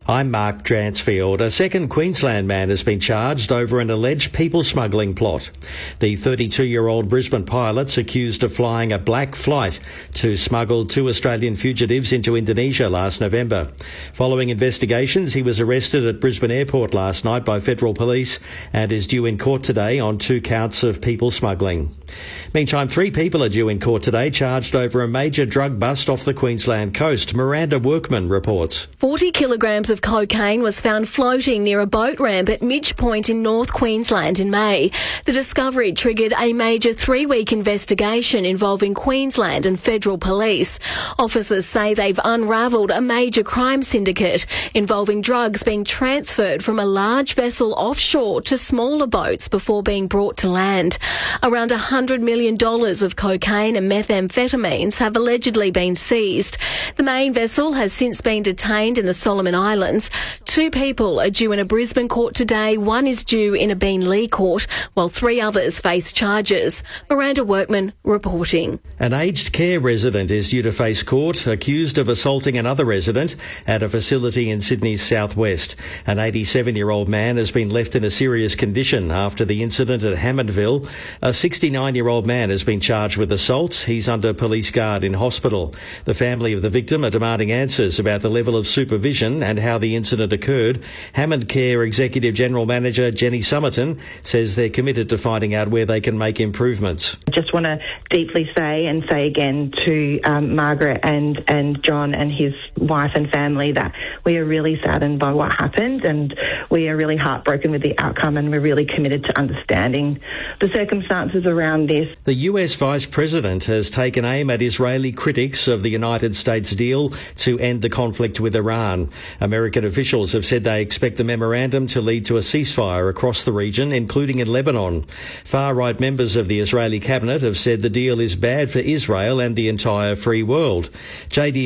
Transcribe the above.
I'm Mark Dransfield. A second Queensland man has been charged over an alleged people smuggling plot. The 32-year-old Brisbane pilot's accused of flying a black flight to smuggle 2 Australian fugitives into Indonesia last November. Following investigations, he was arrested at Brisbane Airport last night by federal police and is due in court today on 2 counts of people smuggling. Meantime, 3 people are due in court today charged over a major drug bust off the Queensland coast. Miranda Workman reports. 40 kilograms of cocaine was found floating near a boat ramp at Midge Point in North Queensland in May. The discovery triggered a major 3-week investigation involving Queensland and federal police. Officers say they've unravelled a major crime syndicate involving drugs being transferred from a large vessel offshore to smaller boats before being brought to land. Around $100 million of cocaine and methamphetamines have allegedly been seized. The main vessel has since been detained in the Solomon Islands. 2 people are due in a Brisbane court today. 1 is due in a Beenleigh court, while 3 others face charges. Miranda Workman reporting. An aged care resident is due to face court, accused of assaulting another resident at a facility in Sydney's southwest. An 87-year-old man has been left in a serious condition after the incident at Hammondville. A 69-year-old man has been charged with assault. He's under police guard in hospital. The family of the victim are demanding answers about the level of supervision and how the incident occurred. Hammond Care Executive General Manager Jenny Summerton says they're committed to finding out where they can make improvements. I just want to deeply say again to Margaret and John and his wife and family that we are really saddened by what happened, and we are really heartbroken with the outcome, and we're really committed to understanding the circumstances around this. The US Vice President has taken aim at Israeli critics of the United States deal to end the conflict with Iran. American officials have said they expect the memorandum to lead to a ceasefire across the region, including in Lebanon. Far-right members of the Israeli cabinet have said the deal is bad for Israel and the entire free world. JD